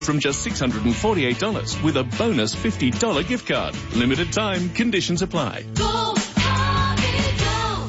from just $648 with a bonus $50 gift card. Limited time, conditions apply. Go, Harvey, go!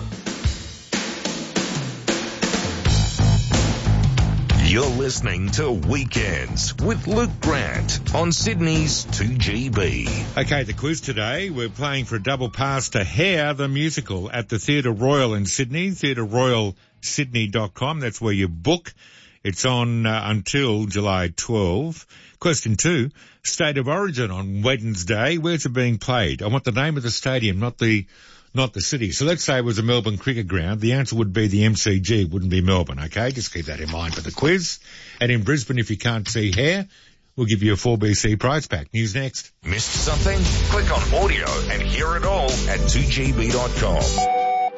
You're listening to Weekends with Luke Grant on Sydney's 2GB. Okay, the quiz today, we're playing for a double pass to Hair, the musical, at the Theatre Royal in Sydney, theatreroyalsydney.com. That's where you book. It's on until July 12. Question 2, State of Origin on Wednesday. Where's it being played? I want the name of the stadium, not the city. So let's say it was a Melbourne Cricket Ground. The answer would be the MCG, wouldn't be Melbourne, okay? Just keep that in mind for the quiz. And in Brisbane, if you can't see Hair, we'll give you a 4BC prize pack. News next. Missed something? Click on audio and hear it all at 2GB.com.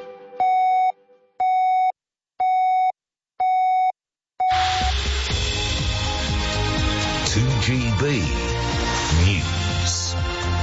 News.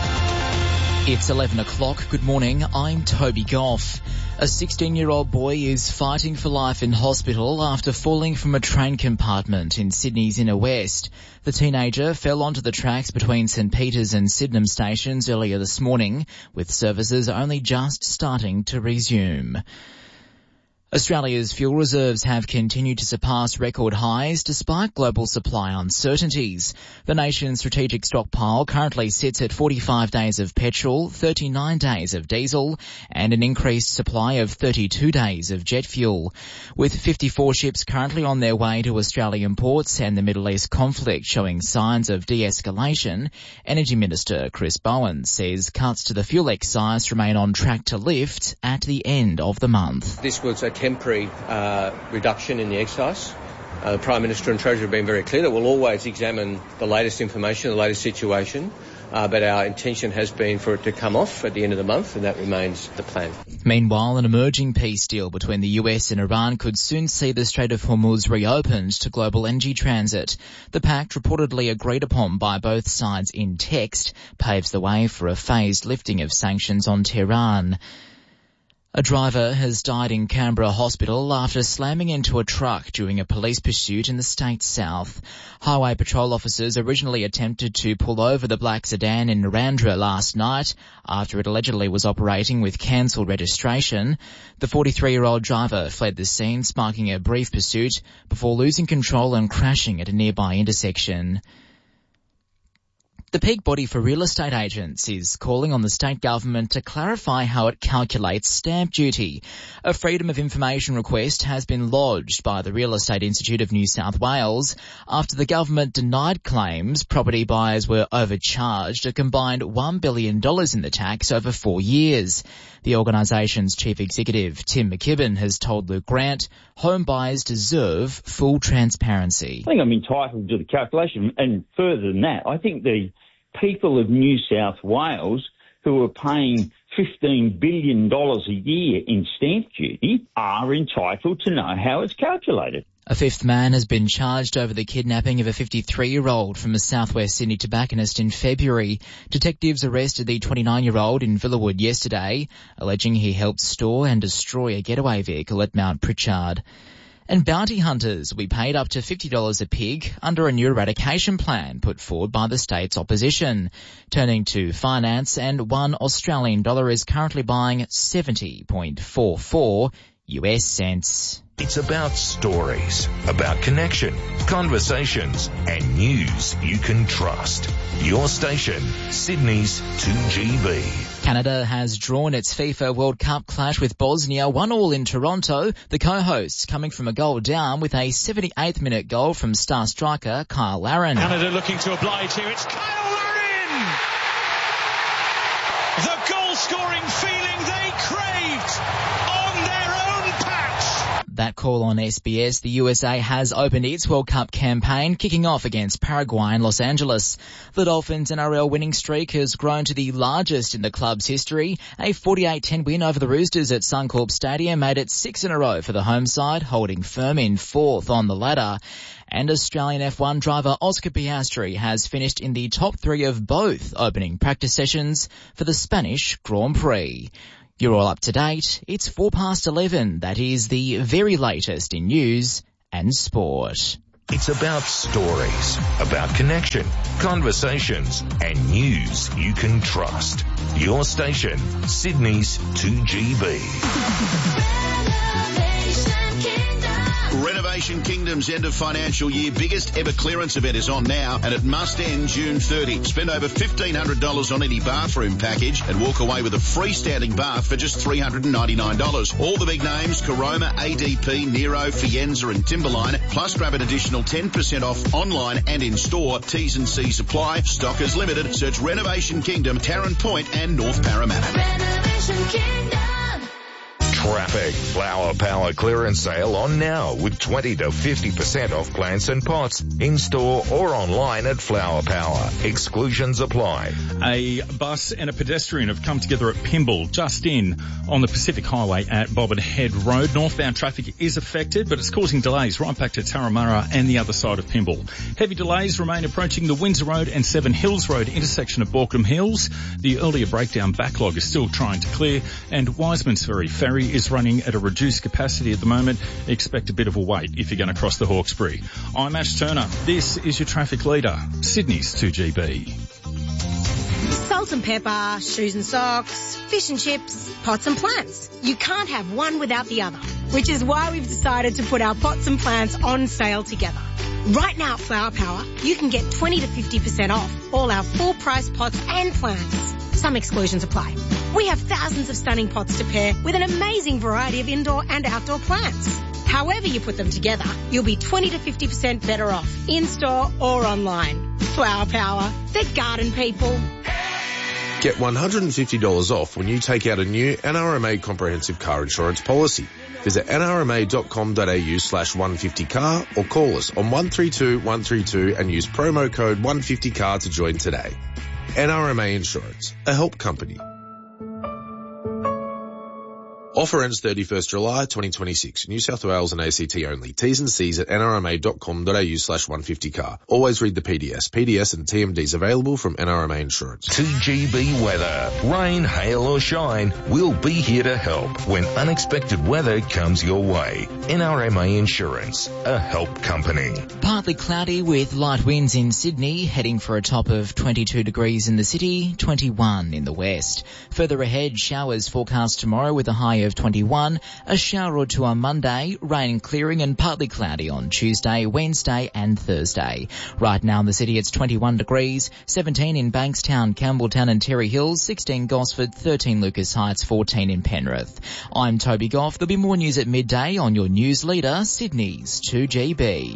It's 11 o'clock. Good morning. I'm Toby Goff. A 16-year-old boy is fighting for life in hospital after falling from a train compartment in Sydney's inner west. The teenager fell onto the tracks between St Peters and Sydenham stations earlier this morning, with services only just starting to resume. Australia's fuel reserves have continued to surpass record highs despite global supply uncertainties. The nation's strategic stockpile currently sits at 45 days of petrol, 39 days of diesel, and an increased supply of 32 days of jet fuel. With 54 ships currently on their way to Australian ports and the Middle East conflict showing signs of de-escalation, Energy Minister Chris Bowen says cuts to the fuel excise remain on track to lift at the end of the month. This was a temporary reduction in the excise. The Prime Minister and Treasurer have been very clear that we'll always examine the latest information, the latest situation, but our intention has been for it to come off at the end of the month, and that remains the plan. Meanwhile, an emerging peace deal between the US and Iran could soon see the Strait of Hormuz reopened to global energy transit. The pact, reportedly agreed upon by both sides in text, paves the way for a phased lifting of sanctions on Tehran. A driver has died in Canberra Hospital after slamming into a truck during a police pursuit in the state's south. Highway patrol officers originally attempted to pull over the black sedan in Narrandera last night after it allegedly was operating with cancelled registration. The 43-year-old driver fled the scene, sparking a brief pursuit before losing control and crashing at a nearby intersection. The peak body for real estate agents is calling on the state government to clarify how it calculates stamp duty. A Freedom of Information request has been lodged by the Real Estate Institute of New South Wales after the government denied claims property buyers were overcharged a combined $1 billion in the tax over 4 years. The organisation's chief executive, Tim McKibben, has told Luke Grant home buyers deserve full transparency. I think I'm entitled to the calculation, and further than that, I think the people of New South Wales who are paying $15 billion a year in stamp duty are entitled to know how it's calculated. A fifth man has been charged over the kidnapping of a 53-year-old from a southwest Sydney tobacconist in February. Detectives arrested the 29-year-old in Villawood yesterday, alleging he helped store and destroy a getaway vehicle at Mount Pritchard. And bounty hunters will be paid up to $50 a pig under a new eradication plan put forward by the state's opposition. Turning to finance, and $1 Australian dollar is currently buying 70.44 US cents. It's about stories, about connection, conversations, and news you can trust. Your station, Sydney's 2GB. Canada has drawn its FIFA World Cup clash with Bosnia 1-1 in Toronto. The co-hosts coming from a goal down with a 78th minute goal from star striker Kyle Larin. Canada looking to oblige here. It's Kyle Larin! The goal-scoring feeling they craved on their own patch. That call on SBS. The USA has opened its World Cup campaign, kicking off against Paraguay in Los Angeles. The Dolphins' NRL winning streak has grown to the largest in the club's history. A 48-10 win over the Roosters at Suncorp Stadium made it 6 in a row for the home side, holding firm in fourth on the ladder. And Australian F1 driver Oscar Piastri has finished in the top 3 of both opening practice sessions for the Spanish Grand Prix. You're all up to date. It's 11:04. That is the very latest in news and sport. It's about stories, about connection, conversations, and news you can trust. Your station, Sydney's 2GB. Renovation Kingdom's end of financial year biggest ever clearance event is on now, and it must end June 30. Spend over $1,500 on any bathroom package and walk away with a freestanding bath for just $399. All the big names, Caroma, ADP, Nero, Fienza and Timberline, plus grab an additional 10% off online and in store. T's and C's apply. Stock is limited. Search Renovation Kingdom, Tarrant Point and North Parramatta. Renovation Kingdom. Traffic. Flower Power clearance sale on now with 20 to 50% off plants and pots in store or online at Flower Power. Exclusions apply. A bus and a pedestrian have come together at Pymble, just in on the Pacific Highway at Bobbin Head Road. Northbound traffic is affected, but it's causing delays right back to Turramurra and the other side of Pymble. Heavy delays remain approaching the Windsor Road and Seven Hills Road intersection of Borkum Hills. The earlier breakdown backlog is still trying to clear, and Wisemans Ferry is running at a reduced capacity at the moment. Expect a bit of a wait if you're going to cross the Hawkesbury. I'm Ash Turner. This is your traffic leader, Sydney's 2GB. Salt and pepper, shoes and socks, fish and chips, pots and plants. You can't have one without the other, which is why we've decided to put our pots and plants on sale together. Right now at Flower Power, you can get 20 to 50% off all our full price pots and plants. Some exclusions apply. We have thousands of stunning pots to pair with an amazing variety of indoor and outdoor plants. However you put them together, you'll be 20 to 50% better off in-store or online. Flower Power, the garden people. Get $150 off when you take out a new NRMA comprehensive car insurance policy. Visit nrma.com.au/150car or call us on 132 132 and use promo code 150car to join today. NRMA Insurance, a help company. Offer ends 31st July 2026. New South Wales and ACT only. T's and C's at nrma.com.au/150car. Always read the PDS. PDS and TMDs available from NRMA Insurance. 2GB weather. Rain, hail or shine, we'll be here to help when unexpected weather comes your way. NRMA Insurance, a help company. Partly cloudy with light winds in Sydney, heading for a top of 22 degrees in the city, 21 in the west. Further ahead, showers forecast tomorrow with a high of 21, a shower or two on Monday, rain clearing and partly cloudy on Tuesday, Wednesday and Thursday. Right now in the city it's 21 degrees, 17 in Bankstown, Campbelltown and Terry Hills, 16 Gosford, 13 Lucas Heights, 14 in Penrith. I'm Toby Goff. There'll be more news at midday on your news leader, Sydney's 2GB.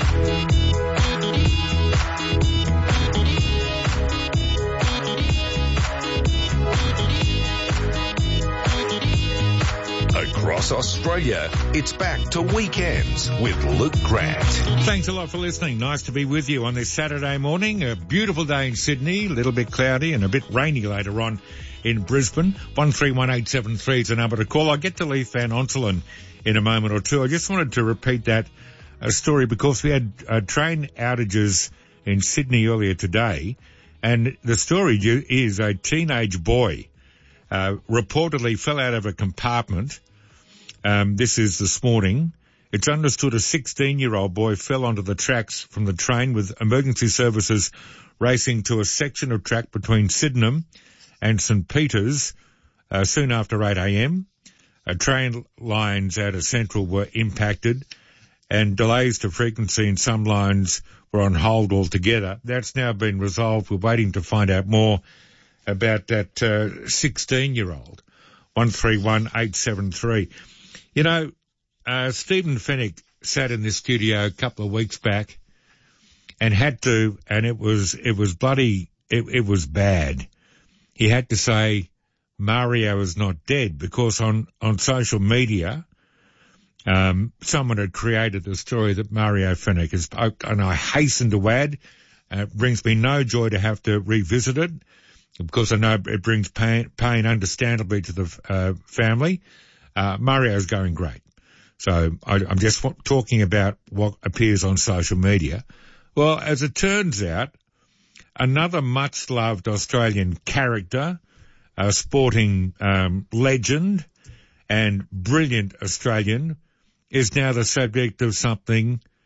Across Australia, it's back to Weekends with Luke Grant. Thanks a lot for listening. Nice to be with you on this Saturday morning. A beautiful day in Sydney, a little bit cloudy and a bit rainy later on in Brisbane. 131873 is the number to call. I'll get to Leith Van Onselen in a moment or two. I just wanted to repeat that story because we had train outages in Sydney earlier today, and the story is a teenage boy reportedly fell out of a compartment. This is this morning. It's understood a 16-year-old boy fell onto the tracks from the train with emergency services racing to a section of track between Sydenham and St Peters soon after 8 a.m. Train lines out of Central were impacted and delays to frequency in some lines were on hold altogether. That's now been resolved. We're waiting to find out more about that 16-year-old. 131873. You know, Stephen Fennick sat in this studio a couple of weeks back and it was bad. He had to say Mario is not dead because on social media, someone had created the story that Mario Fennick is, and I hasten to add, it brings me no joy to have to revisit it because I know it brings pain understandably to the family. Mario's going great. So I'm just talking about what appears on social media. Well, as it turns out, another much-loved Australian character, a sporting legend and brilliant Australian, is now the subject of something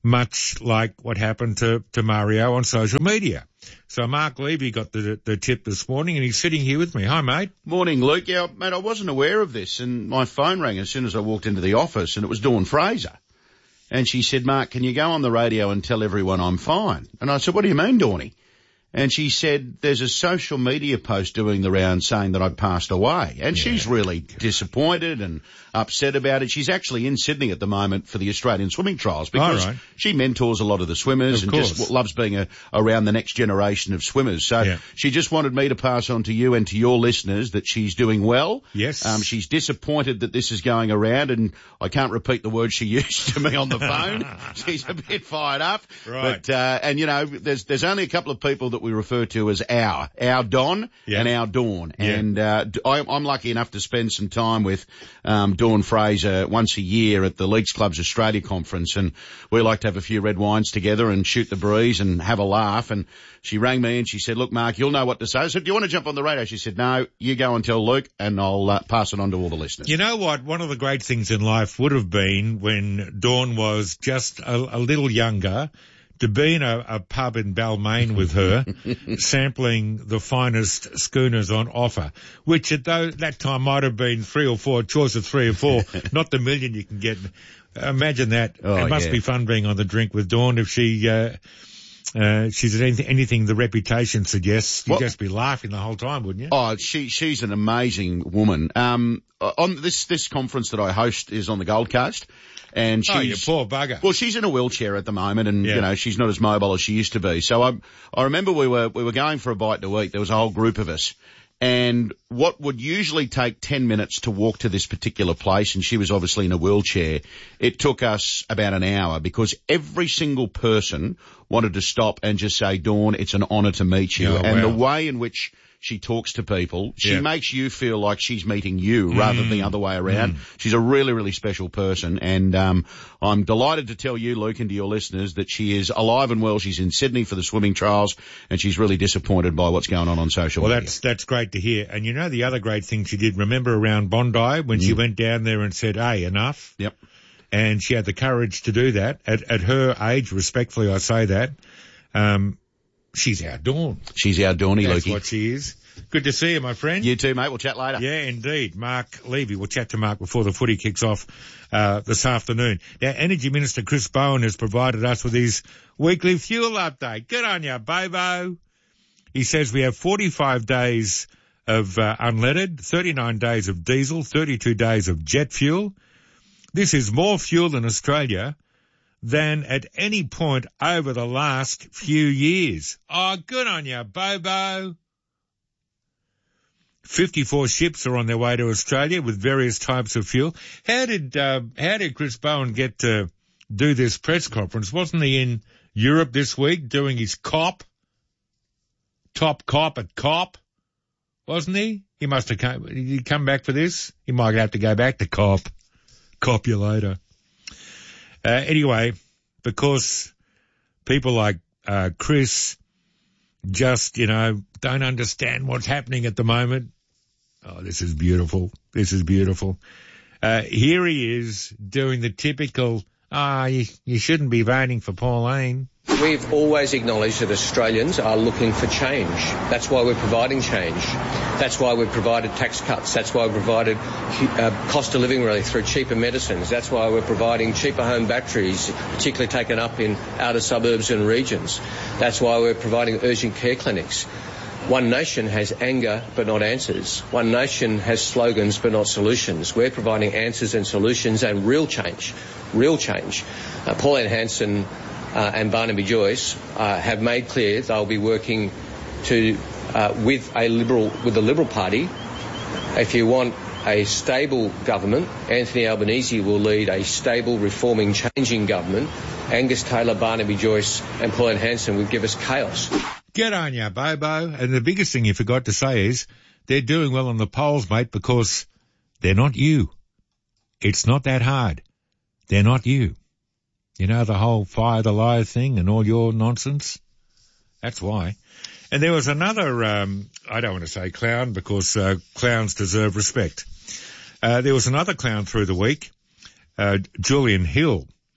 much like what happened to Mario on social media. So Mark Levy got the tip this morning, and he's sitting here with me. Hi, mate. Morning, Luke. Yeah, mate, I wasn't aware of this, and my phone rang as soon as I walked into the office, and it was Dawn Fraser. And she said, Mark, can you go on the radio and tell everyone I'm fine? And I said, what do you mean, Dawny? And she said, there's a social media post doing the round saying that I'd passed away. And she's really disappointed and upset about it. She's actually in Sydney at the moment for the Australian swimming trials because she mentors a lot of the swimmers and just loves being around the next generation of swimmers. So she just wanted me to pass on to you and to your listeners that she's doing well. Yes. She's disappointed that this is going around, and I can't repeat the words she used to me on the phone. She's a bit fired up. Right. But, and you know, there's only a couple of people that we refer to as our Don and our Dawn. Yeah. And I'm lucky enough to spend some time with Dawn Fraser once a year at the Leagues Clubs Australia conference, and we like to have a few red wines together and shoot the breeze and have a laugh. And she rang me and she said, look, Mark, you'll know what to say. I said, do you want to jump on the radio? She said, no, you go and tell Luke, and I'll pass it on to all the listeners. You know what? One of the great things in life would have been when Dawn was just a little younger, to be in a pub in Balmain with her, sampling the finest schooners on offer, which at that time might have been 3 or 4, choice of 3 or 4, not the million you can get. Imagine that. It must be fun being on the drink with Dawn. If she's anything the reputation suggests, you'd just be laughing the whole time, wouldn't you? Oh, she's an amazing woman. On this conference that I host is on the Gold Coast. And she's, you poor bugger. Well, she's in a wheelchair at the moment, and you know, she's not as mobile as she used to be. So I remember we were going for a bite to eat. There was a whole group of us, and what would usually take 10 minutes to walk to this particular place, and she was obviously in a wheelchair, it took us about an hour because every single person wanted to stop and just say, Dawn, it's an honour to meet you. The way in which she talks to people, she makes you feel like she's meeting you rather than the other way around. She's a really, really special person, and I'm delighted to tell you, Luke, and to your listeners that she is alive and well. She's in Sydney for the swimming trials, and she's really disappointed by what's going on social media. Well, that's great to hear. And you know the other great thing she did, remember around Bondi when she went down there and said, hey, enough? Yep. And she had the courage to do that. At her age, respectfully I say that, she's our Dawn. She's our Dawny, Lukey. That's what she is. Good to see you, my friend. You too, mate. We'll chat later. Yeah, indeed. Mark Levy. We'll chat to Mark before the footy kicks off this afternoon. Now, Energy Minister Chris Bowen has provided us with his weekly fuel update. Good on you, Bobo. He says we have 45 days of unleaded, 39 days of diesel, 32 days of jet fuel. This is more fuel in Australia than at any point over the last few years. Oh, good on you, Bobo. 54 ships are on their way to Australia with various types of fuel. How did Chris Bowen get to do this press conference? Wasn't he in Europe this week doing his top cop at COP? Wasn't he? He must have come. Did he come back for this? He might have to go back to COP. Cop you later. Anyway, because people like Chris just, don't understand what's happening at the moment. Oh, this is beautiful. This is beautiful. Here he is doing the typical, you shouldn't be voting for Pauline. We've always acknowledged that Australians are looking for change. That's why we're providing change. That's why we've provided tax cuts. That's why we've provided cost of living relief through cheaper medicines. That's why we're providing cheaper home batteries, particularly taken up in outer suburbs and regions. That's why we're providing urgent care clinics. One nation has anger but not answers. One nation has slogans but not solutions. We're providing answers and solutions and real change. Real change. Pauline Hanson and Barnaby Joyce have made clear they'll be working with the Liberal Party. If you want a stable government, Anthony Albanese will lead a stable, reforming, changing government. Angus Taylor, Barnaby Joyce and Pauline Hanson would give us chaos. Get on ya, Bobo. And the biggest thing you forgot to say is they're doing well on the polls, mate, because they're not you. It's not that hard. They're not you. You know, the whole fire the liar thing and all your nonsense? That's why. And there was another, I don't want to say clown because clowns deserve respect. There was another clown through the week, Julian Hill,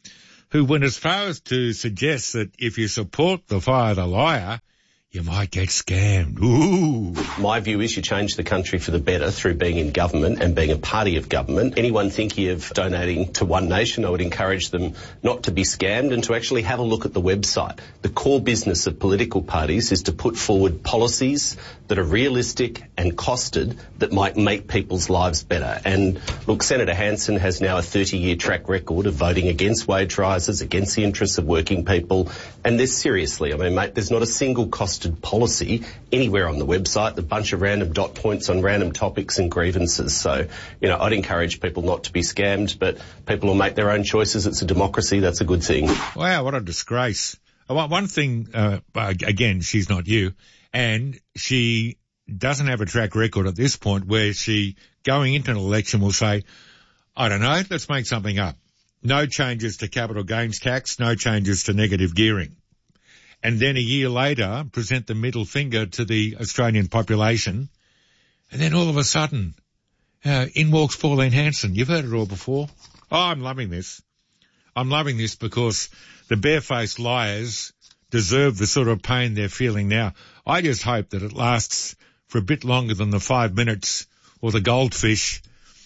who went as far as to suggest that if you support the Fire the Liar, you might get scammed. Ooh. My view is you change the country for the better through being in government and being a party of government. Anyone thinking of donating to One Nation, I would encourage them not to be scammed and to actually have a look at the website. The core business of political parties is to put forward policies that are realistic and costed that might make people's lives better. And look, Senator Hanson has now a 30-year track record of voting against wage rises, against the interests of working people. And this seriously, I mean, mate, there's not a single costed policy anywhere on the website, a bunch of random dot points on random topics and grievances. So, I'd encourage people not to be scammed, but people will make their own choices. It's a democracy. That's a good thing. Wow, what a disgrace. One thing, again, she's not you, and she doesn't have a track record at this point where she, going into an election, will say, I don't know, let's make something up. No changes to capital gains tax, no changes to negative gearing. And then a year later, present the middle finger to the Australian population. And then all of a sudden, in walks Pauline Hanson. You've heard it all before. Oh, I'm loving this. I'm loving this because the barefaced liars deserve the sort of pain they're feeling now. I just hope that it lasts for a bit longer than the 5 minutes or the goldfish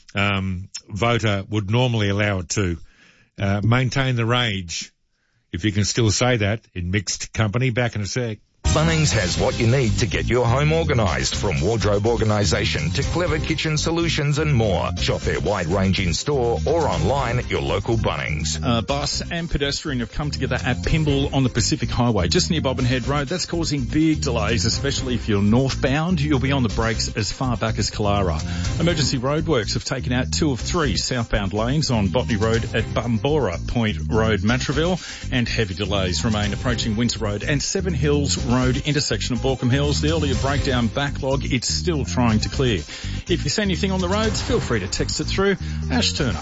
voter would normally allow it to. Maintain the rage, if you can still say that, in mixed company. Back in a sec. Bunnings has what you need to get your home organised, from wardrobe organisation to clever kitchen solutions and more. Shop their wide range in store or online at your local Bunnings. Bus and pedestrian have come together at Pymble on the Pacific Highway, just near Bobbin Head Road. That's causing big delays, especially if you're northbound. You'll be on the brakes as far back as Kalara. Emergency roadworks have taken out 2 of 3 southbound lanes on Botany Road at Bumbora Point Road, Matraville, and heavy delays remain approaching Windsor Road and Seven Hills Road intersection of Borkham Hills. The earlier breakdown backlog, it's still trying to clear. If you see anything on the roads, feel free to text it through. Ash Turner,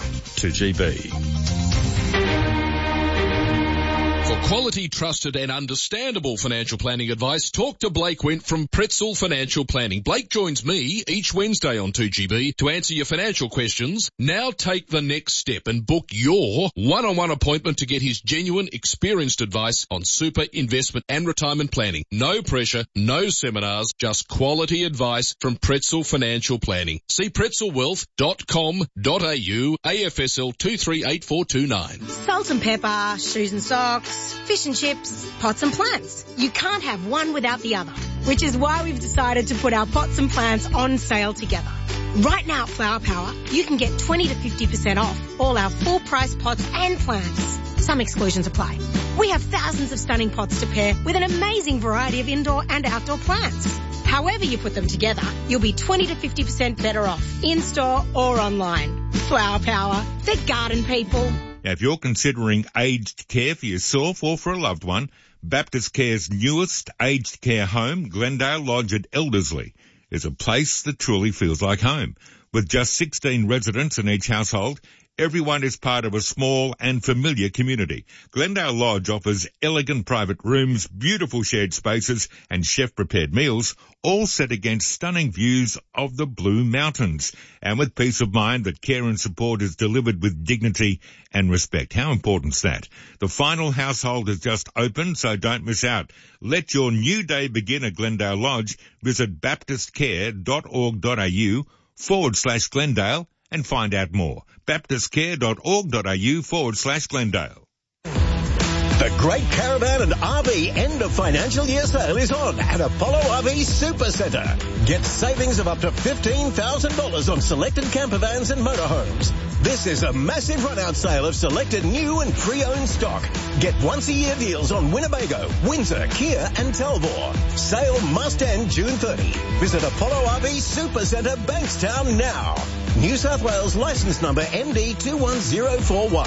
2GB. For quality, trusted and understandable financial planning advice, talk to Blake Wint from Pretzel Financial Planning. Blake joins me each Wednesday on 2GB to answer your financial questions. Now take the next step and book your one-on-one appointment to get his genuine, experienced advice on super, investment and retirement planning. No pressure, no seminars, just quality advice from Pretzel Financial Planning. See pretzelwealth.com.au, AFSL 238429. Salt and pepper, shoes and socks, fish and chips, pots and plants. You can't have one without the other, which is why we've decided to put our pots and plants on sale together. Right now at Flower Power, you can get 20 to 50% off all our full price pots and plants. Some exclusions apply. We have thousands of stunning pots to pair with an amazing variety of indoor and outdoor plants. However you put them together, you'll be 20 to 50% better off, in-store or online. Flower Power, the garden people. Now, if you're considering aged care for yourself or for a loved one, Baptist Care's newest aged care home, Glendale Lodge at Elderslie, is a place that truly feels like home. With just 16 residents in each household, everyone is part of a small and familiar community. Glendale Lodge offers elegant private rooms, beautiful shared spaces and chef-prepared meals, all set against stunning views of the Blue Mountains. And with peace of mind that care and support is delivered with dignity and respect. How important's that? The final household has just opened, so don't miss out. Let your new day begin at Glendale Lodge. Visit baptistcare.org.au/Glendale and find out more. baptistcare.org.au/Glendale. The Great Caravan and RV end of financial year sale is on at Apollo RV Super Centre. Get savings of up to $15,000 on selected camper vans and motorhomes. This is a massive run-out sale of selected new and pre-owned stock. Get once-a-year deals on Winnebago, Windsor, Kia and Talbot. Sale must end June 30. Visit Apollo RV Super Centre, Bankstown now. New South Wales licence number MD21041.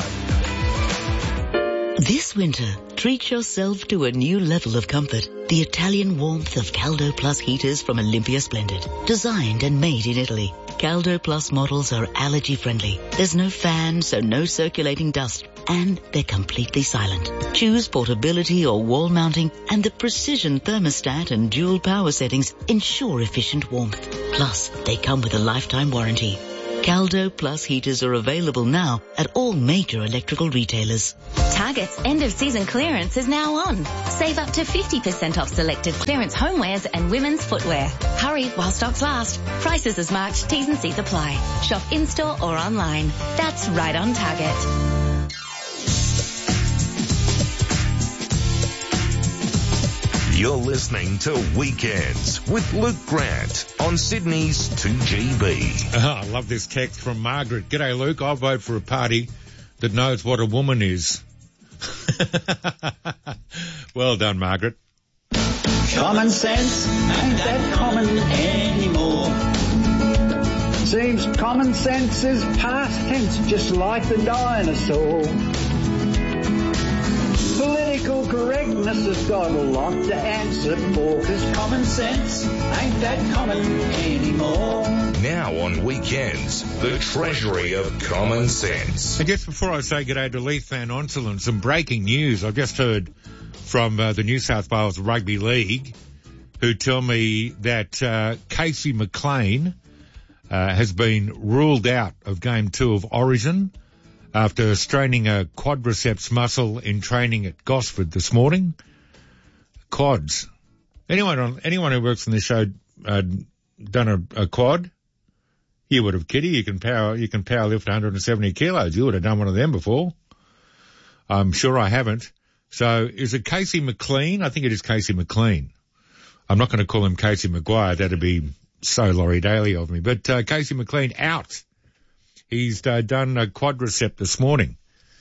This winter, treat yourself to a new level of comfort. The Italian warmth of Caldo Plus heaters from Olympia Splendid. Designed and made in Italy. Caldo Plus models are allergy friendly. There's no fan, so no circulating dust. And they're completely silent. Choose portability or wall mounting, and the precision thermostat and dual power settings ensure efficient warmth. Plus, they come with a lifetime warranty. Caldo Plus heaters are available now at all major electrical retailers. Target's end-of-season clearance is now on. Save up to 50% off selected clearance homewares and women's footwear. Hurry while stocks last. Prices as marked, T's and C's apply. Shop in-store or online. That's right on Target. You're listening to Weekends with Luke Grant on Sydney's 2GB. I love this text from Margaret. G'day, Luke. I'll vote for a party that knows what a woman is. Well done, Margaret. Common sense ain't that common anymore. Seems common sense is past tense, just like the dinosaur. Political correctness has got a lot to answer for, 'cause common sense ain't that common anymore. Now on Weekends, the treasury of common sense. And just before I say g'day to Leith Van Onselen, some breaking news. I've just heard from the New South Wales Rugby League, who tell me that Casey McLean has been ruled out of Game 2 of Origin after straining a quadriceps muscle in training at Gosford this morning. Quads. Anyone who works on this show done a quad? You would have, Kitty. You can power lift 170 kilos. You would have done one of them before. I'm sure I haven't. So is it Casey McLean? I think it is Casey McLean. I'm not going to call him Casey Maguire. That'd be so Laurie Daly of me. But Casey McLean out. He's done a quadricep this morning.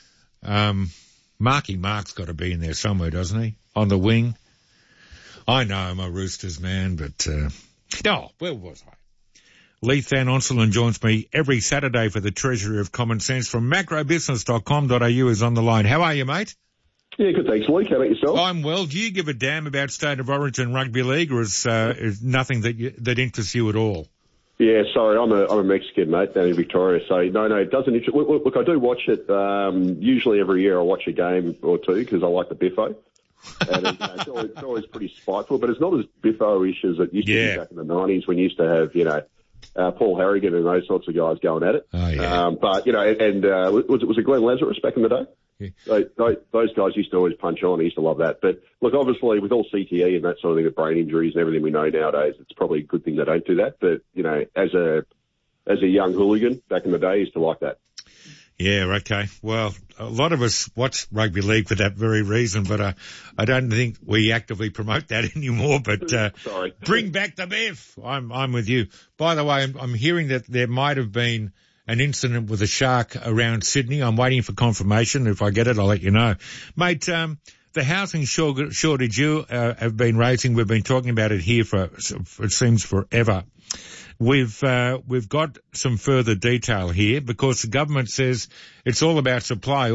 Marky Mark's got to be in there somewhere, doesn't he? On the wing. I know I'm a Roosters man, but where was I? Leith Van Onselen joins me every Saturday for the Treasury of Common Sense from macrobusiness.com.au is on the line. How are you, mate? Yeah, good, thanks, Luke. How about yourself? I'm well. Do you give a damn about State of Origin Rugby League, or is nothing that interests you at all? Yeah, sorry, I'm a Mexican, mate, down in Victoria, so no, it doesn't interest. Look, I do watch it. Usually every year I watch a game or two because I like the biffo. And it's always pretty spiteful, but it's not as biffo-ish as it used to be back in the 90s when you used to have, Paul Harrigan and those sorts of guys going at it. Oh, yeah. But, was it Glenn Lazarus back in the day? Yeah. Those guys used to always punch on. I used to love that. But look, obviously with all CTE and that sort of thing, with brain injuries and everything we know nowadays, it's probably a good thing they don't do that. But, as a young hooligan back in the day, I used to like that. Yeah, okay. Well, a lot of us watch rugby league for that very reason, but I don't think we actively promote that anymore. But sorry. Bring back the biff. I'm with you. By the way, I'm hearing that there might have been an incident with a shark around Sydney. I'm waiting for confirmation. If I get it, I'll let you know. Mate, the housing shortage you have been raising, we've been talking about it here for, it seems, forever. We've got some further detail here because the government says it's all about supply,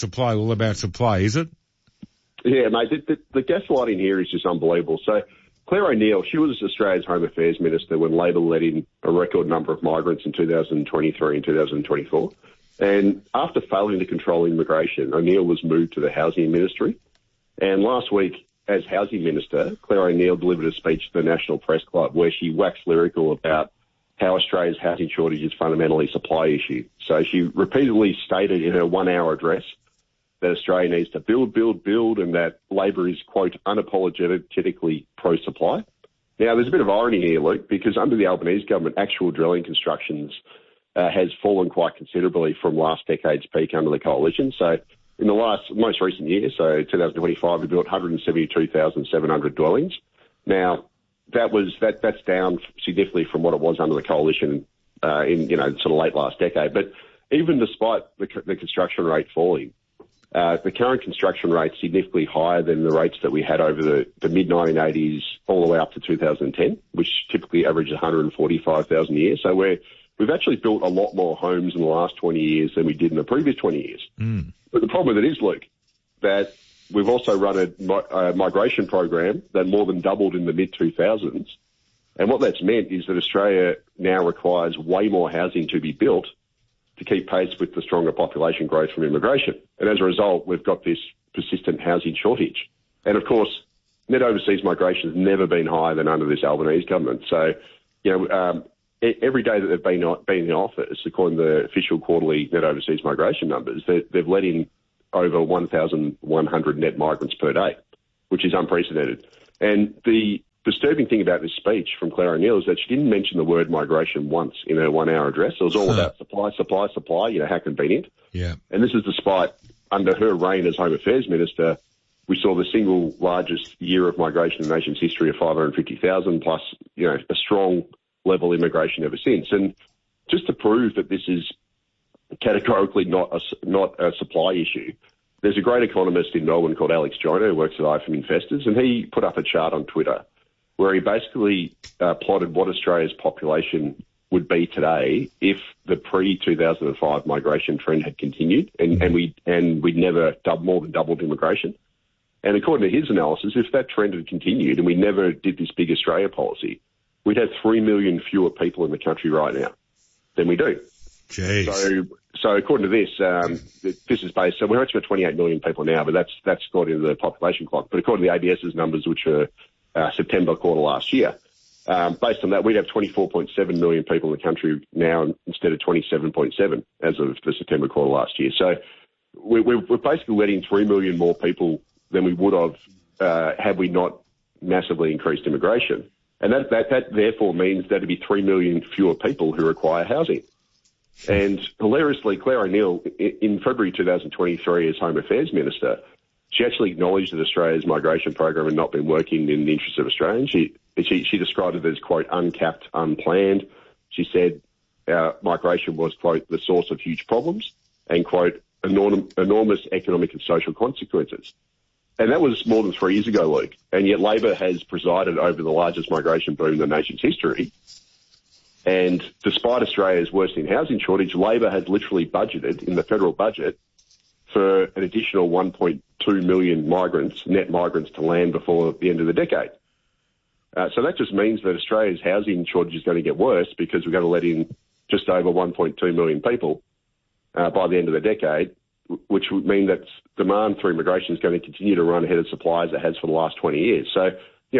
is it? Yeah, mate, the gaslighting here is just unbelievable. So Claire O'Neill, she was Australia's Home Affairs Minister when Labor let in a record number of migrants in 2023 and 2024. And after failing to control immigration, O'Neill was moved to the Housing Ministry. And last week, as Housing Minister, Claire O'Neill delivered a speech to the National Press Club where she waxed lyrical about how Australia's housing shortage is fundamentally a supply issue. So she repeatedly stated in her 1-hour address that Australia needs to build, and that Labor is, quote, unapologetically pro-supply. Now, there's a bit of irony here, Luke, because under the Albanese government, actual drilling constructions has fallen quite considerably from last decade's peak under the coalition. So in the most recent year, so 2025, we built 172,700 dwellings. Now, that's down significantly from what it was under the coalition in sort of late last decade. But even despite the construction rate falling, the current construction rate's significantly higher than the rates that we had over the mid-1980s all the way up to 2010, which typically averages 145,000 a year. So we've actually built a lot more homes in the last 20 years than we did in the previous 20 years. Mm. But the problem with it is, Luke, that we've also run a migration program that more than doubled in the mid-2000s. And what that's meant is that Australia now requires way more housing to be built to keep pace with the stronger population growth from immigration. And as a result, we've got this persistent housing shortage. And of course, net overseas migration has never been higher than under this Albanese government. So, every day that they've been in office, according to the official quarterly net overseas migration numbers, they've let in over 1,100 net migrants per day, which is unprecedented. And the disturbing thing about this speech from Claire O'Neill is that she didn't mention the word migration once in her 1 hour address. It was all about supply, how convenient. Yeah. And this is despite, under her reign as Home Affairs Minister, we saw the single largest year of migration in the nation's history of 550,000 plus, a strong level immigration ever since. And just to prove that this is categorically not a supply issue, there's a great economist in Melbourne called Alex Joyner who works at IFM Investors, and he put up a chart on Twitter where he basically plotted what Australia's population would be today if the pre-2005 migration trend had continued and we'd never more than doubled immigration. And according to his analysis, if that trend had continued and we never did this big Australia policy, we'd have 3 million fewer people in the country right now than we do. Jeez. So according to this, this is based, so we're actually at 28 million people now, but that's according to the population clock. But according to the ABS's numbers, which are September quarter last year, based on that, we'd have 24.7 million people in the country now instead of 27.7 as of the September quarter last year. So we're basically letting 3 million more people than we would have had we not massively increased immigration. And that therefore means there'd be 3 million fewer people who require housing. And hilariously, Claire O'Neill, in February 2023 as Home Affairs Minister, she actually acknowledged that Australia's migration program had not been working in the interests of Australians. She described it as, quote, uncapped, unplanned. She said migration was, quote, the source of huge problems and, quote, enormous economic and social consequences. And that was more than 3 years ago, Luke. And yet Labor has presided over the largest migration boom in the nation's history. And despite Australia's worsening housing shortage, Labor has literally budgeted in the federal budget for an additional 1.2 million net migrants to land before the end of the decade. So that just means that Australia's housing shortage is going to get worse because we're going to let in just over 1.2 million people by the end of the decade, which would mean that demand through immigration is going to continue to run ahead of supply as it has for the last 20 years. So,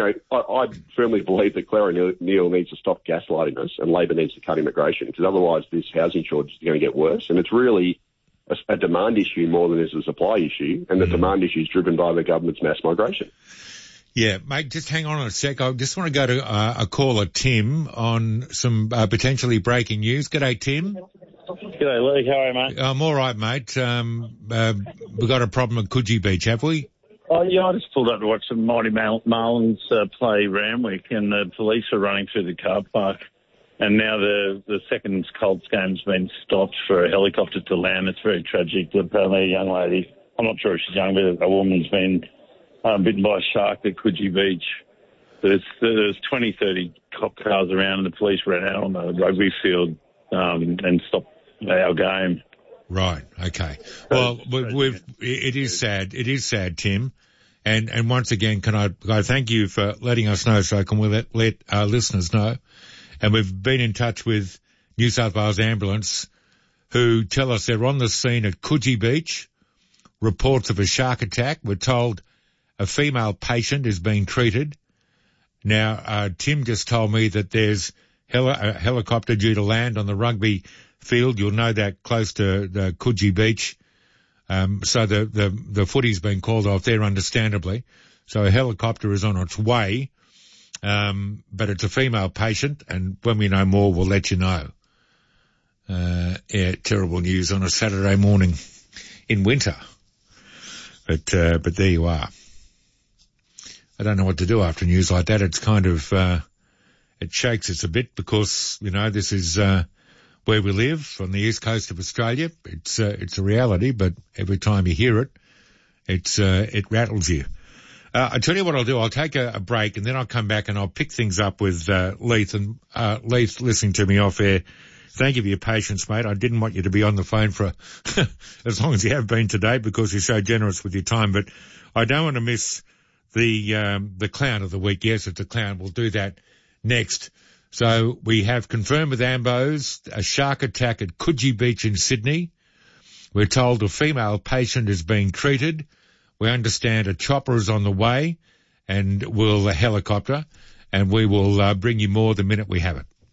I firmly believe that Claire O'Neill needs to stop gaslighting us and Labor needs to cut immigration because otherwise this housing shortage is going to get worse. And it's really a demand issue more than it is a supply issue, and the demand issue is driven by the government's mass migration. Yeah, mate, just hang on a sec. I just want to go to a caller, Tim, on some potentially breaking news. G'day, Tim. G'day, Luke. How are you, mate? I'm all right, mate. We've got a problem at Coogee Beach, have we? Oh, yeah, I just pulled up to watch the Mighty Marlins play Randwick, and the police are running through the car park. And now the second Colts game's been stopped for a helicopter to land. It's very tragic. Apparently a young lady, I'm not sure if she's young, but a woman's been bitten by a shark at Coogee Beach. There's 20, 30 cop cars around, and the police ran out on the rugby field and stopped our game. Right. Okay. Well, it is sad. It is sad, Tim. And once again, can I thank you for letting us know so I can let our listeners know. And we've been in touch with New South Wales Ambulance, who tell us they're on the scene at Coogee Beach. Reports of a shark attack. We're told a female patient is being treated. Now, Tim just told me that there's a helicopter due to land on the rugby field. You'll know that close to the Coogee Beach. So the footy's been called off there, understandably. So a helicopter is on its way. But it's a female patient, and when we know more, we'll let you know. Terrible news on a Saturday morning in winter. But there you are. I don't know what to do after news like that. It's kind of, it shakes us a bit because, this is, where we live on the east coast of Australia. It's a reality, but every time you hear it, it rattles you. I tell you what I'll do. I'll take a break and then I'll come back and I'll pick things up with Leith. And Leith, listening to me off air, thank you for your patience, mate. I didn't want you to be on the phone for as long as you have been today because you're so generous with your time. But I don't want to miss the clown of the week. Yes, it's a clown. We'll do that next. So we have confirmed with Ambos a shark attack at Coogee Beach in Sydney. We're told a female patient is being treated. We understand a chopper is on the way and a helicopter, and we will bring you more the minute we have it.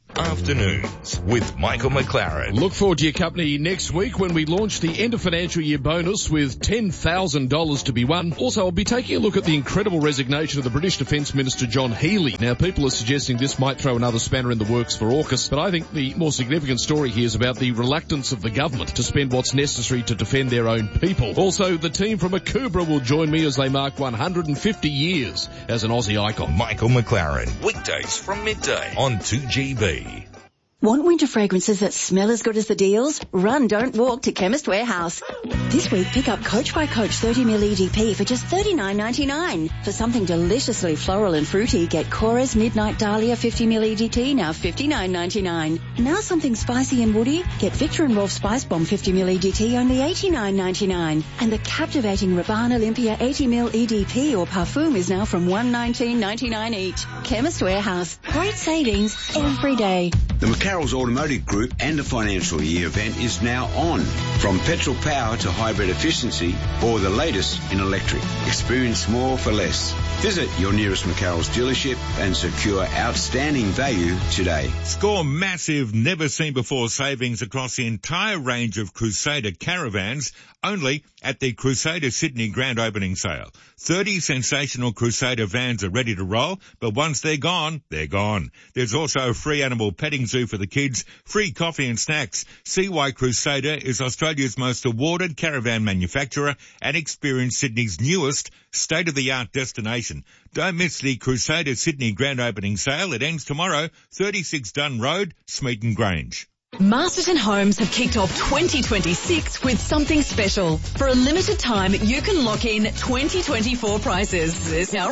Afternoons with Michael McLaren. Look forward to your company next week when we launch the end of financial year bonus with $10,000 to be won. Also, I'll be taking a look at the incredible resignation of the British Defence Minister John Healey. Now, people are suggesting this might throw another spanner in the works for AUKUS, but I think the more significant story here is about the reluctance of the government to spend what's necessary to defend their own people. Also, the team from Akubra will join me as they mark 150 years as an Aussie icon. Michael McLaren, weekdays from midday on 2GB. Want winter fragrances that smell as good as the deals? Run, don't walk to Chemist Warehouse. This week, pick up Coach by Coach 30ml EDP for just $39.99. For something deliciously floral and fruity, get Cora's Midnight Dahlia 50ml EDT, now $59.99. Now something spicy and woody, get Victor and Rolf Spice Bomb 50ml EDT, only $89.99. And the captivating Rabanne Olympia 80ml EDP or Parfum is now from $119.99 each. Chemist Warehouse. Great savings every day. The McCarroll's Automotive Group and the financial year event is now on. From petrol power to hybrid efficiency or the latest in electric. Experience more for less. Visit your nearest McCarroll's dealership and secure outstanding value today. Score massive, never-seen-before savings across the entire range of Crusader caravans only at the Crusader Sydney Grand Opening Sale. 30 sensational Crusader vans are ready to roll, but once they're gone, they're gone. There's also a free animal petting zoo for the kids, free coffee and snacks. See why Crusader is Australia's most awarded caravan manufacturer and experience Sydney's newest state-of-the-art destination. Don't miss the Crusader Sydney Grand Opening Sale. It ends tomorrow, 36 Dunn Road, Smeaton Grange. Masterton Homes have kicked off 2026 with something special. For a limited time, you can lock in 2024 prices. There's now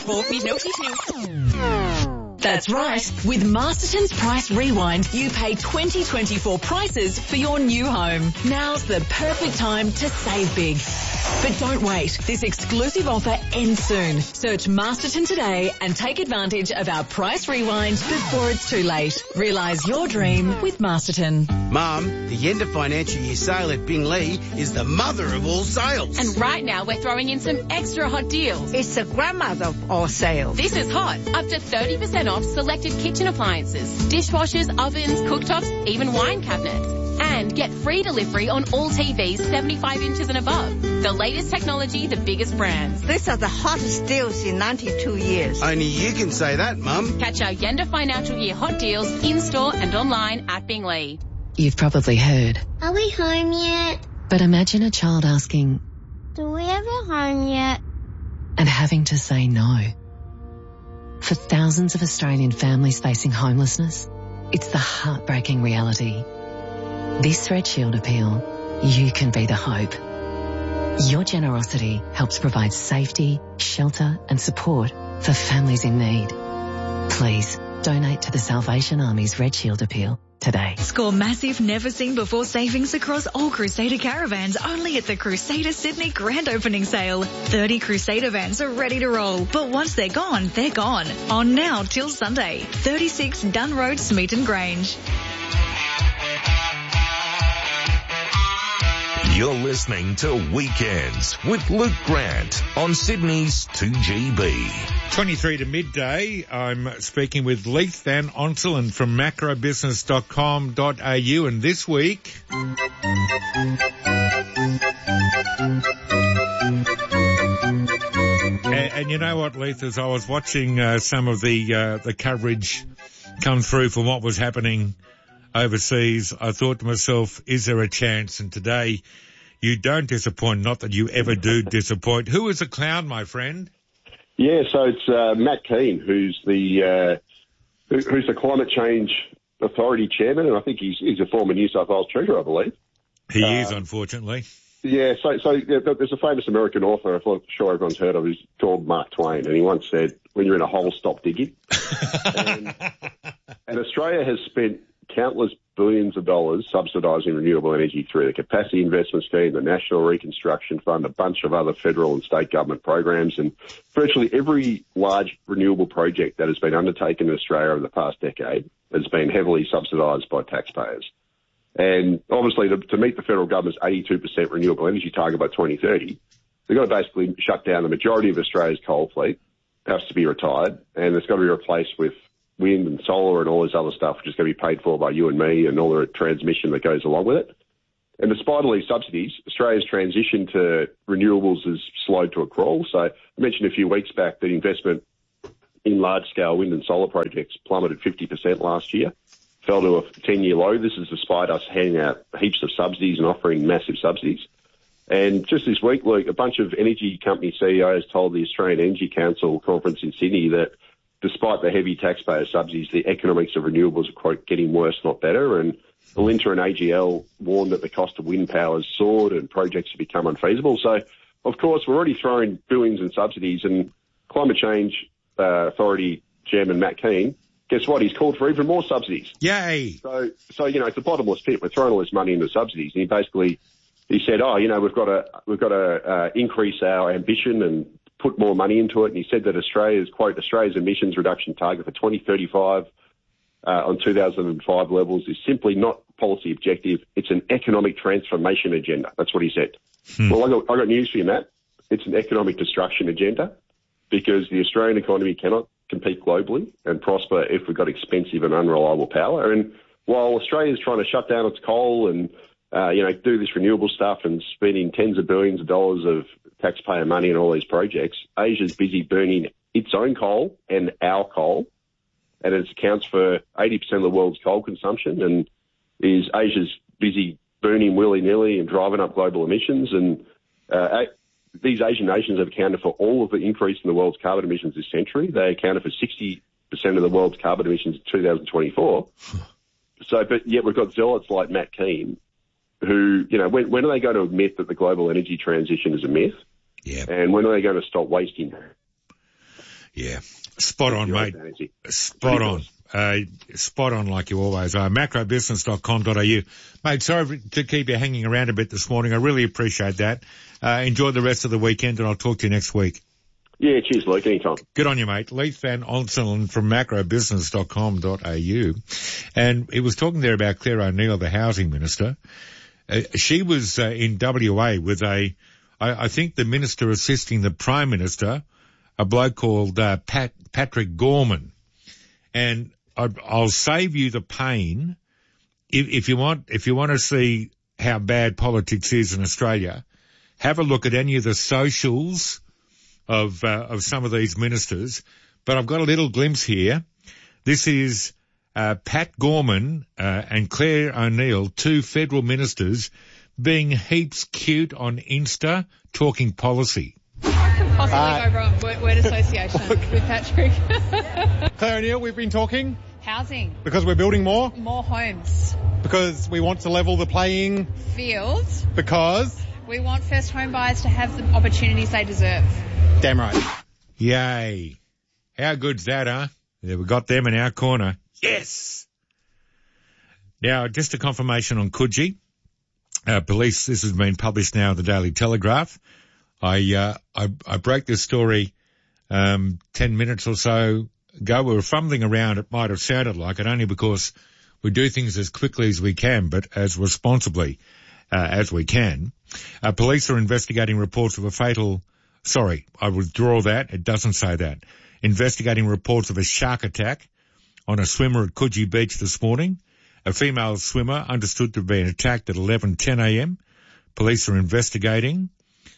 That's right. With Masterton's Price Rewind, you pay 2024 prices for your new home. Now's the perfect time to save big. But don't wait. This exclusive offer ends soon. Search Masterton today and take advantage of our Price Rewind before it's too late. Realise your dream with Masterton. Mum, the end of financial year sale at Binglee is the mother of all sales. And right now we're throwing in some extra hot deals. It's the grandmother of all sales. This is hot. Up to 30% off selected kitchen appliances, dishwashers, ovens, cooktops, even wine cabinets. And get free delivery on all TVs 75 inches and above. The latest technology, the biggest brands. These are the hottest deals in 92 years. Only you can say that, Mum. Catch our Yenda Financial Year hot deals in-store and online at Binglee. You've probably heard. Are we home yet? But imagine a child asking, Do we have a home yet? And having to say no. For thousands of Australian families facing homelessness, it's the heartbreaking reality. This Red Shield appeal, you can be the hope. Your generosity helps provide safety, shelter and support for families in need. Please donate to the Salvation Army's Red Shield appeal today. Score massive, never-seen-before savings across all Crusader caravans only at the Crusader Sydney Grand Opening Sale. 30 Crusader vans are ready to roll, but once they're gone, they're gone. On now till Sunday. 36 Dunn Road, Smeaton Grange. You're listening to Weekends with Luke Grant on Sydney's 2GB. 23 to midday, I'm speaking with Leith Van Onselen from macrobusiness.com.au, and this week... And you know what, Leith, as I was watching some of the coverage come through from what was happening overseas, I thought to myself, is there a chance? And today, you don't disappoint, not that you ever do disappoint. Who is the clown, my friend? Yeah, so it's Matt Keane, who's the Climate Change Authority chairman, and I think he's a former New South Wales Treasurer, I believe. He is, unfortunately. Yeah, so there's a famous American author, I'm sure everyone's heard of, who's called Mark Twain, and he once said, when you're in a hole, stop digging. and Australia has spent countless billions of dollars subsidising renewable energy through the Capacity Investment Scheme, the National Reconstruction Fund, a bunch of other federal and state government programs, and virtually every large renewable project that has been undertaken in Australia over the past decade has been heavily subsidised by taxpayers. And obviously, to meet the federal government's 82% renewable energy target by 2030, they've got to basically shut down the majority of Australia's coal fleet, has to be retired, and it's got to be replaced with wind and solar and all this other stuff, which is going to be paid for by you and me and all the transmission that goes along with it. And despite all these subsidies, Australia's transition to renewables has slowed to a crawl. So I mentioned a few weeks back that investment in large-scale wind and solar projects plummeted 50% last year, fell to a 10-year low. This is despite us handing out heaps of subsidies and offering massive subsidies. And just this week, Luke, a bunch of energy company CEOs told the Australian Energy Council conference in Sydney that despite the heavy taxpayer subsidies, the economics of renewables are, quote, getting worse, not better. And Alinta and AGL warned that the cost of wind power has soared and projects have become unfeasible. So, of course, we're already throwing billions in subsidies, and Climate Change Authority Chairman Matt Keane, guess what? He's called for even more subsidies. Yay! So it's a bottomless pit. We're throwing all this money into subsidies, and he said, we've got to increase our ambition and put more money into it. And he said that Australia's emissions reduction target for 2035 on 2005 levels is simply not policy objective. It's an economic transformation agenda. That's what he said. Well, I got news for you, Matt. It's an economic destruction agenda because the Australian economy cannot compete globally and prosper if we've got expensive and unreliable power. And while Australia's trying to shut down its coal and do this renewable stuff and spending tens of billions of dollars of taxpayer money in all these projects, Asia's busy burning its own coal and our coal, and it accounts for 80% of the world's coal consumption, and Asia's busy burning willy-nilly and driving up global emissions. And these Asian nations have accounted for all of the increase in the world's carbon emissions this century. They accounted for 60% of the world's carbon emissions in 2024. But yet we've got zealots like Matt Keane, who, when are they going to admit that the global energy transition is a myth? Yeah. And when are they going to stop wasting? Yeah. Spot on, mate. Spot on. Spot on like you always are. Macrobusiness.com.au. Mate, sorry to keep you hanging around a bit this morning. I really appreciate that. Enjoy the rest of the weekend, and I'll talk to you next week. Yeah, cheers, Luke. Anytime. Good on you, mate. Leith Van Onselen from macrobusiness.com.au. And he was talking there about Claire O'Neill, the housing minister. She was in WA with I think the minister assisting the Prime Minister, a bloke called Patrick Gorman. And I'll save you the pain if you want to see how bad politics is in Australia. Have a look at any of the socials of some of these ministers. But I've got a little glimpse here. This is Pat Gorman and Claire O'Neill, two federal ministers, being heaps cute on Insta talking policy. Possibly go wrong. Word association with Patrick. Claire O'Neill, we've been talking housing. Because we're building more? More homes. Because we want to level the playing fields. Because we want first home buyers to have the opportunities they deserve. Damn right. Yay. How good's that, huh? Yeah, we got them in our corner. Yes! Now, just a confirmation on Coogee. Police, this has been published now in the Daily Telegraph. I broke this story 10 minutes or so ago. We were fumbling around. It might have sounded like it only because we do things as quickly as we can, but as responsibly as we can. Police are investigating reports of a fatal... Sorry, I withdraw that. It doesn't say that. Investigating reports of a shark attack on a swimmer at Coogee Beach this morning. A female swimmer understood to have been attacked at 11:10 a.m. Police are investigating.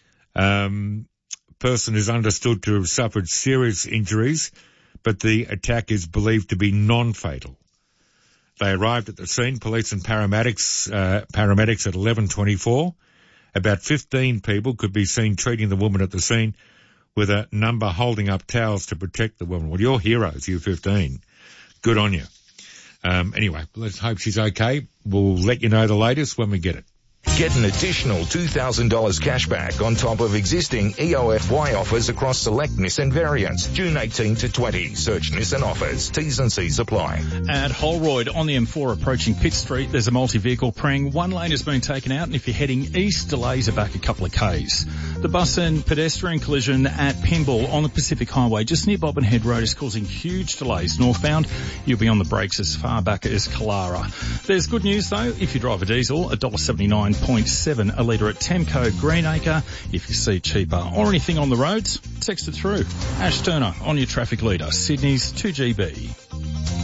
Person is understood to have suffered serious injuries, but the attack is believed to be non-fatal. They arrived at the scene, police and paramedics at 11:24. About 15 people could be seen treating the woman at the scene with a number holding up towels to protect the woman. Well, you're heroes, you 15. Good on you. Anyway, let's hope she's okay. We'll let you know the latest when we get it. Get an additional $2,000 cash back on top of existing EOFY offers across select Nissan variants. June 18 to 20. Search Nissan offers. T's and C's apply. At Holroyd on the M4 approaching Pitt Street, there's a multi-vehicle prang. One lane has been taken out, and if you're heading east, delays are back a couple of Ks. The bus and pedestrian collision at Pymble on the Pacific Highway just near Bobbin Head Road is causing huge delays northbound. You'll be on the brakes as far back as Kalara. There's good news though. If you drive a diesel, $1.79.7 a litre at Temco Greenacre. If you see cheaper or anything on the roads, text it through. Ash Turner on your traffic leader, Sydney's 2GB.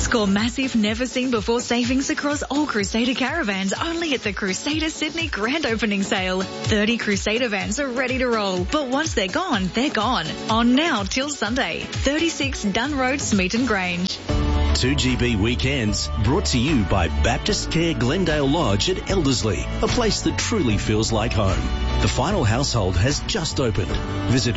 Score massive, never-seen-before savings across all Crusader caravans only at the Crusader Sydney Grand Opening Sale. 30 Crusader vans are ready to roll, but once they're gone, they're gone. On now till Sunday. 36 Dunn Road, Smeaton Grange. 2GB Weekends, brought to you by Baptist Care Glendale Lodge at Elderslie, a place that truly feels like home. The final household has just opened. Visit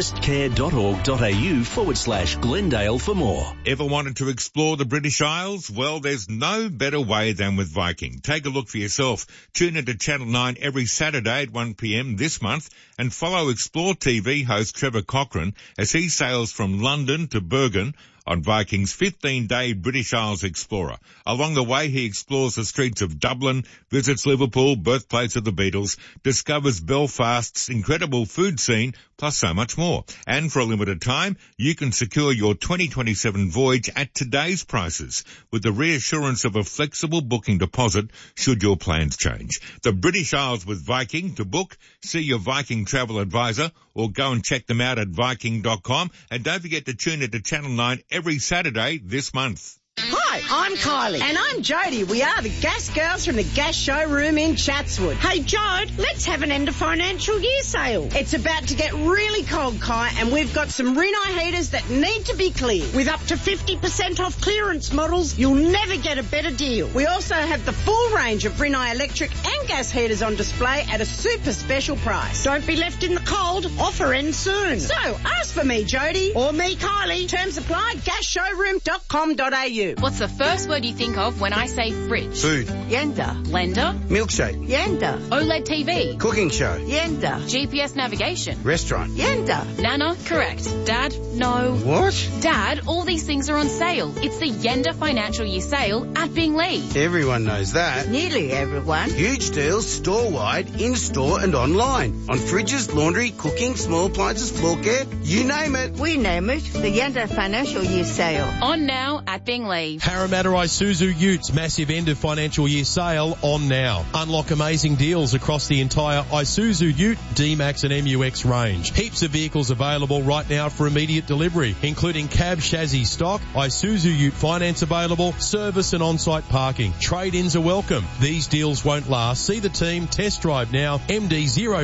baptistcare.org.au/Glendale for more. Ever wanted to explore the British Isles? Well, there's no better way than with Viking. Take a look for yourself. Tune into Channel 9 every Saturday at 1 p.m. this month and follow Explore TV host Trevor Cochrane as he sails from London to Bergen on Viking's 15-day British Isles Explorer. Along the way, he explores the streets of Dublin, visits Liverpool, birthplace of the Beatles, discovers Belfast's incredible food scene, plus so much more. And for a limited time, you can secure your 2027 voyage at today's prices with the reassurance of a flexible booking deposit should your plans change. The British Isles with Viking. To book, see your Viking travel advisor or go and check them out at Viking.com. And don't forget to tune into Channel 9 every Saturday this month. Hi, I'm Kylie. And I'm Jodie. We are the Gas Girls from the Gas Showroom in Chatswood. Hey, Jode, let's have an end of financial year sale. It's about to get really cold, Kai, and we've got some Rinnai heaters that need to be cleared. With up to 50% off clearance models, you'll never get a better deal. We also have the full range of Rinnai electric and gas heaters on display at a super special price. Don't be left in the cold. Offer ends soon. So, ask for me, Jodie, or me, Kylie. Terms apply, gasshowroom.com.au. What's the first word you think of when I say fridge? Food. Yenda. Blender? Milkshake. Yenda. OLED TV? Cooking show. Yenda. GPS navigation? Restaurant. Yenda. Nana? Correct. Dad? No. What? Dad, all these things are on sale. It's the Yenda Financial Year Sale at Binglee. Everyone knows that. Nearly everyone. Huge deals store-wide, in-store and online. On fridges, laundry, cooking, small appliances, floor care, you name it. We name it the Yenda Financial Year Sale. On now at Binglee. Parramatta Isuzu Utes massive end of financial year sale on now. Unlock amazing deals across the entire Isuzu Ute, D-Max and MUX range. Heaps of vehicles available right now for immediate delivery, including cab chassis stock, Isuzu Ute finance available, service and on-site parking. Trade-ins are welcome. These deals won't last. See the team, test drive now, MD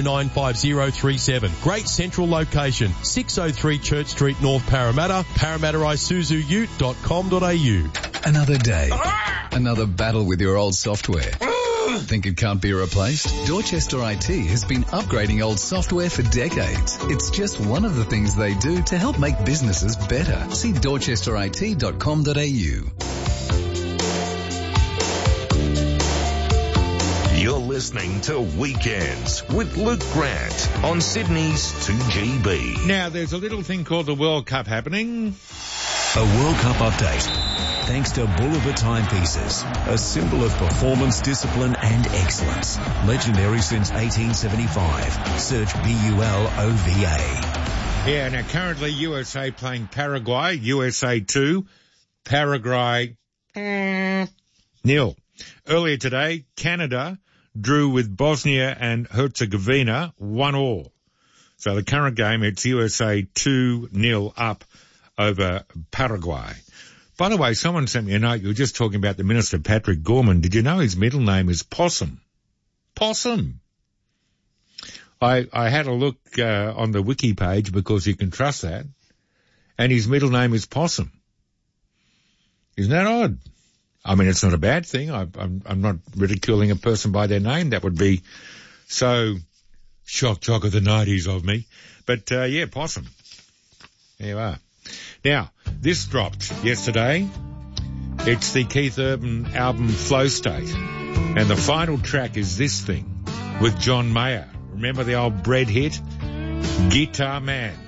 095037. Great central location, 603 Church Street, North Parramatta, parramattaisuzuute.com.au. Another day. Another battle with your old software. Think it can't be replaced? Dorchester IT has been upgrading old software for decades. It's just one of the things they do to help make businesses better. See dorchesterit.com.au. You're listening to Weekends with Luke Grant on Sydney's 2GB. Now, there's a little thing called the World Cup happening. A World Cup update. Thanks to Bulova Timepieces, a symbol of performance, discipline and excellence. Legendary since 1875. Search BULOVA. Yeah, now currently USA playing Paraguay, USA 2, Paraguay 0. Earlier today, Canada drew with Bosnia and Herzegovina 1-1. So the current game, it's USA 2-0 up over Paraguay. By the way, someone sent me a note. You were just talking about the Minister, Patrick Gorman. Did you know his middle name is Possum? Possum. I had a look on the wiki page because you can trust that. And his middle name is Possum. Isn't that odd? I mean, it's not a bad thing. I'm not ridiculing a person by their name. That would be so shock of the 90s of me. But, yeah, Possum. There you are. Now, this dropped yesterday. It's the Keith Urban album Flow State. And the final track is this thing with John Mayer. Remember the old Bread hit? Guitar Man.